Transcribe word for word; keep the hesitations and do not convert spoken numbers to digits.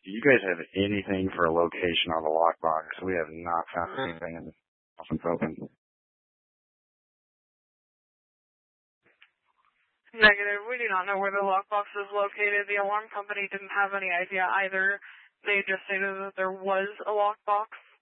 Do you guys have anything for a location on the lockbox? We have not found anything in since open. Negative. We do not know where the lockbox is located. The alarm company didn't have any idea either. They just stated that there was a lockbox.